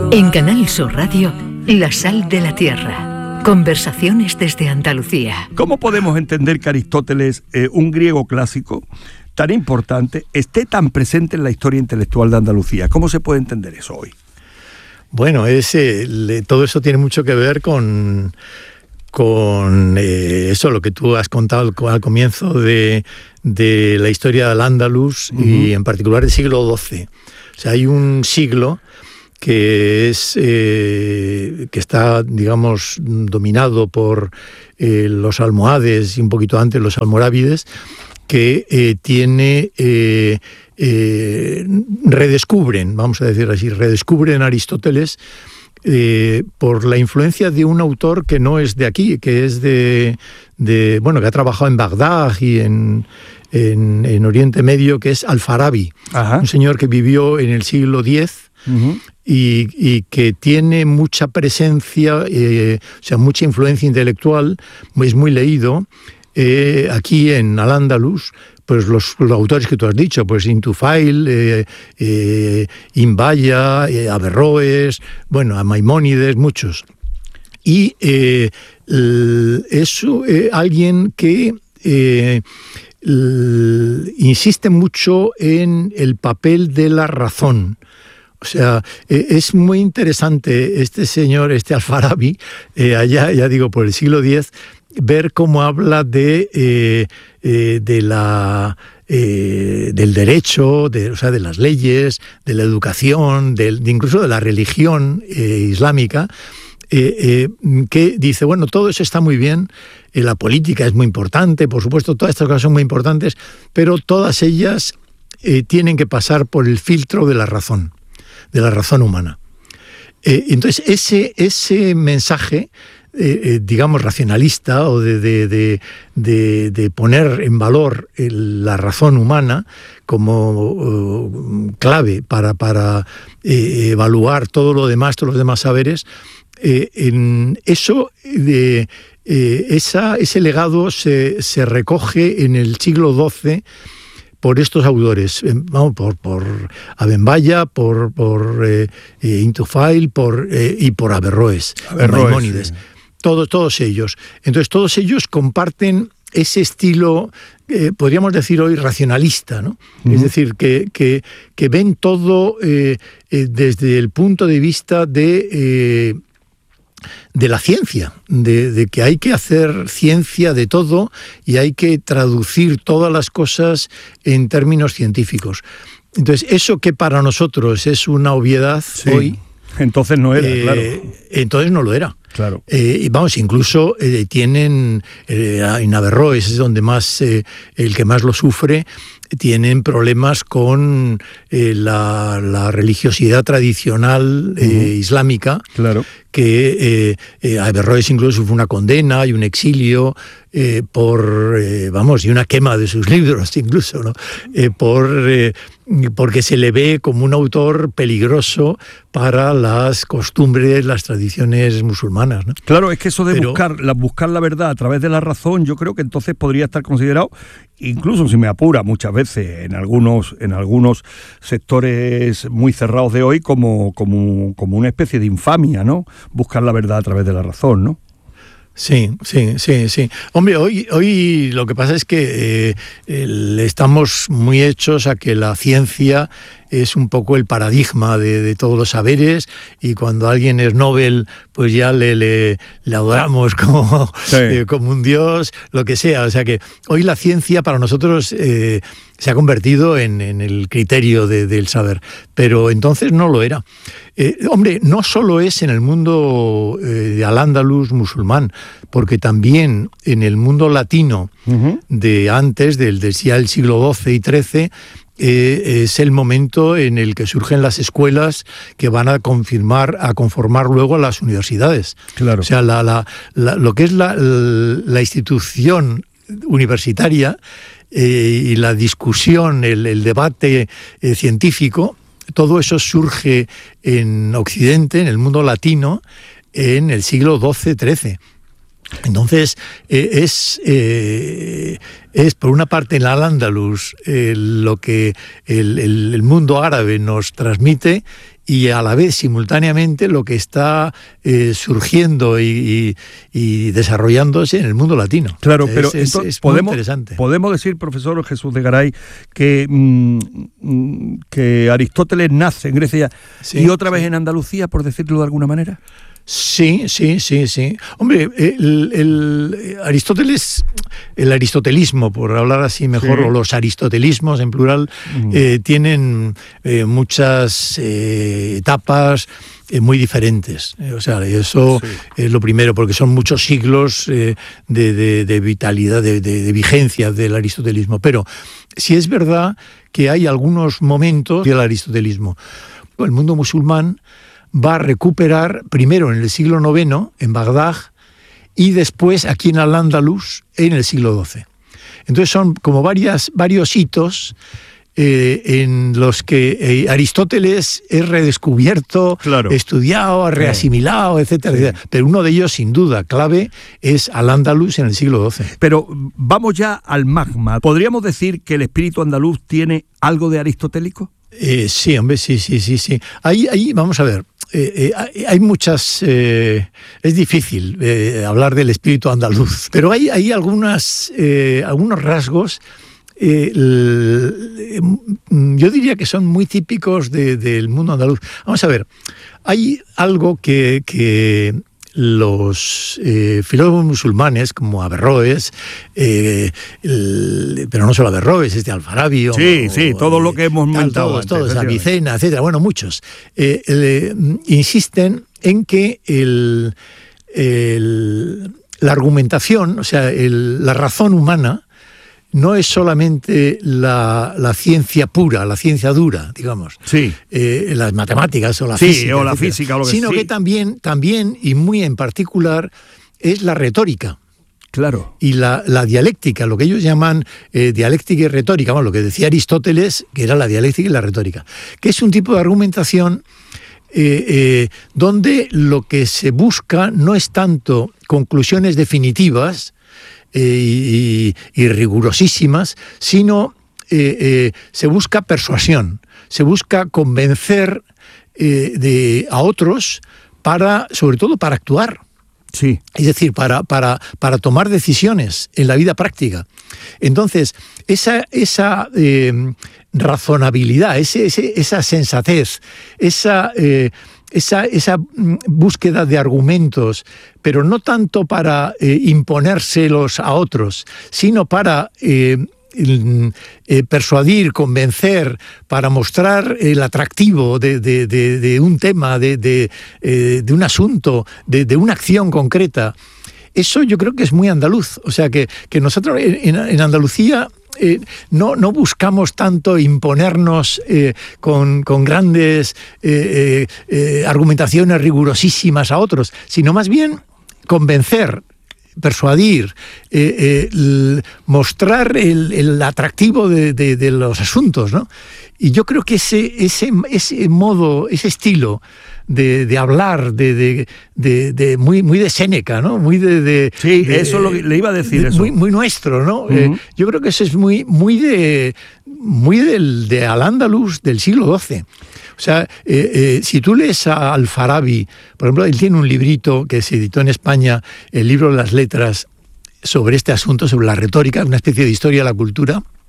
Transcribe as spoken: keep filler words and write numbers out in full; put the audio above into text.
En Canal Sur Radio, La Sal de la Tierra. Conversaciones desde Andalucía. ¿Cómo podemos entender que Aristóteles, eh, un griego clásico tan importante, esté tan presente en la historia intelectual de Andalucía? ¿Cómo se puede entender eso hoy? Bueno, es, eh, le, todo eso tiene mucho que ver con, con eh, eso, lo que tú has contado al, al comienzo de, de la historia del Andalus, uh-huh. y en particular del siglo doce. O sea, hay un siglo que es eh, que está, digamos, dominado por eh, los almohades y un poquito antes los almorávides, que eh, tiene eh, eh, redescubren, vamos a decir así, redescubren a Aristóteles eh, por la influencia de un autor que no es de aquí, que es de, de bueno, que ha trabajado en Bagdad y en en, en Oriente Medio, que es Al-Farabi, Ajá. un señor que vivió en el siglo diez. Uh-huh. Y, y que tiene mucha presencia, eh, o sea, mucha influencia intelectual, es muy leído. Eh, aquí en Al-Ándalus, pues los, los autores que tú has dicho, pues Intufail, eh, eh, Imbaya, eh, Averroes, bueno, a Maimónides, muchos. Y eh, es eh, alguien que eh, l, insiste mucho en el papel de la razón. O sea, eh, es muy interesante este señor, este Al-Farabi, eh, allá, ya digo, por el siglo diez, ver cómo habla de, eh, eh, de la, eh, del derecho, de, o sea, de las leyes, de la educación, de, de incluso de la religión eh, islámica, eh, eh, que dice, bueno, todo eso está muy bien, eh, la política es muy importante, por supuesto, todas estas cosas son muy importantes, pero todas ellas eh, tienen que pasar por el filtro de la razón. de la razón humana. Eh, entonces, ese, ese mensaje, eh, eh, digamos, racionalista, o de, de, de, de, de poner en valor el, la razón humana como uh, clave para, para eh, evaluar todo lo demás, todos los demás saberes, eh, en eso, de, eh, esa, ese legado se, se recoge en el siglo doce, por estos autores, vamos, por, por Abenbaya, por, por eh, Intufail, por, eh, y por Averroes, Averroes, Maimónides, sí. todos, todos ellos. Entonces, todos ellos comparten ese estilo, eh, podríamos decir hoy, racionalista, ¿no? Uh-huh. Es decir, que, que, que ven todo eh, eh, desde el punto de vista de... Eh, de la ciencia, de, de que hay que hacer ciencia de todo y hay que traducir todas las cosas en términos científicos. Entonces, eso que para nosotros es una obviedad, sí. hoy... Entonces no era, eh, claro. Entonces no lo era. Claro. Eh, y vamos, incluso eh, tienen, eh, en Averroes es donde más, eh, el que más lo sufre, tienen problemas con eh, la, la religiosidad tradicional eh, uh-huh. islámica, claro. que eh, eh, Averroes incluso fue una condena y un exilio eh, por, eh, vamos, y una quema de sus libros incluso, ¿no? Eh, por, eh, porque se le ve como un autor peligroso para las costumbres, las tradiciones musulmanas, ¿no? Claro, es que eso de Pero, buscar, la, buscar la verdad a través de la razón, yo creo que entonces podría estar considerado, incluso si me apura muchas veces en algunos, en algunos sectores muy cerrados de hoy, como, como, como una especie de infamia, ¿no? Buscar la verdad a través de la razón, ¿no? Sí, sí, sí, sí. Hombre, hoy, hoy lo que pasa es que eh, el, estamos muy hechos a que la ciencia es un poco el paradigma de, de todos los saberes, y cuando alguien es Nobel, pues ya le, le, le adoramos como, sí. eh, como un dios, lo que sea. O sea que hoy la ciencia para nosotros eh, se ha convertido en, en el criterio de, del saber, pero entonces no lo era. Eh, hombre, no solo es en el mundo eh, de Al-Ándalus musulmán, porque también en el mundo latino uh-huh. de antes, del, del ya el siglo doce y trece, eh, es el momento en el que surgen las escuelas que van a confirmar, a conformar luego a las universidades. Claro. O sea, la, la, la, lo que es la, la institución universitaria eh, y la discusión, el, el debate eh, científico, todo eso surge en Occidente, en el mundo latino, en el siglo doce trece. Entonces, eh, es, eh, es, por una parte, en Al-Ándalus eh, lo que el, el, el mundo árabe nos transmite, y a la vez, simultáneamente, lo que está eh, surgiendo y, y, y desarrollándose en el mundo latino. Claro, pero es, es, entonces, es muy podemos, interesante. Podemos decir, profesor Jesús de Garay, que, mmm, que Aristóteles nace en Grecia sí, y otra vez sí. en Andalucía, por decirlo de alguna manera. Sí, sí, sí, sí. Hombre, el, el Aristóteles, el aristotelismo, por hablar así mejor, sí. o los aristotelismos en plural, mm. eh, tienen eh, muchas eh, etapas eh, muy diferentes. Eh, o sea, eso sí. es lo primero, porque son muchos siglos eh, de, de, de vitalidad, de, de, de vigencia del aristotelismo. Pero sí es verdad que hay algunos momentos del aristotelismo. El mundo musulmán va a recuperar primero en el siglo noveno, en Bagdad, y después aquí en Al-Ándalus, en el siglo doce. Entonces son como varias, varios hitos eh, en los que eh, Aristóteles es redescubierto, claro. estudiado, reasimilado, sí. etcétera, sí. etcétera. Pero uno de ellos, sin duda, clave, es Al-Ándalus en el siglo doce. Pero vamos ya al magma. ¿Podríamos decir que el espíritu andaluz tiene algo de aristotélico? Eh, sí, hombre, sí, sí, sí, sí. Ahí, ahí, vamos a ver. Eh, eh, hay muchas... Eh, es difícil eh, hablar del espíritu andaluz, pero hay, hay algunas, eh, algunos rasgos, eh, el, yo diría que son muy típicos de, del mundo andaluz. Vamos a ver, hay algo que... que los eh, filólogos musulmanes, como Averroes, eh, el, pero no solo Averroes, es de Alfarabi. O, sí, sí, todo eh, lo que hemos mentado. Todos, todos, Avicena, etcétera, bueno, muchos. Eh, eh, insisten en que el, el, la argumentación, o sea, el, la razón humana, no es solamente la, la ciencia pura, la ciencia dura, digamos, sí. eh, las matemáticas o la sí, física, o la física, o lo que sino sí. que también, también, y muy en particular, es la retórica. Claro. Y la, la dialéctica, lo que ellos llaman eh, dialéctica y retórica, bueno, lo que decía Aristóteles, que era la dialéctica y la retórica, que es un tipo de argumentación eh, eh, donde lo que se busca no es tanto conclusiones definitivas, Eh, y, y rigurosísimas, sino eh, eh, se busca persuasión, se busca convencer eh, de, a otros para, sobre todo para actuar. Sí. Es decir, para, para, para tomar decisiones en la vida práctica. Entonces, esa, esa eh, razonabilidad, ese, ese, esa sensatez, esa... Eh, Esa, esa búsqueda de argumentos, pero no tanto para eh, imponérselos a otros, sino para eh, eh, persuadir, convencer, para mostrar el atractivo de, de, de, de un tema, de, de, eh, de un asunto, de, de una acción concreta. Eso yo creo que es muy andaluz. O sea, que, que nosotros en, en Andalucía... Eh, no, no buscamos tanto imponernos eh, con, con grandes eh, eh, argumentaciones rigurosísimas a otros, sino más bien convencer, persuadir, eh, eh, mostrar el, el atractivo de, de, de los asuntos, ¿no? Y yo creo que ese, ese, ese modo, ese estilo de, de hablar, de, de, de, de muy, muy de Séneca, ¿no? Muy de, de sí, de, eso lo, le iba a decir. De, eso. Muy, muy nuestro, ¿no? Uh-huh. Eh, yo creo que eso es muy, muy de, muy del de Al-Ándalus del siglo doce. O sea, eh, eh, si tú lees a Alfarabi, por ejemplo, él tiene un librito que se editó en España, el libro de las letras, sobre este asunto, sobre la retórica, una especie de historia de la cultura.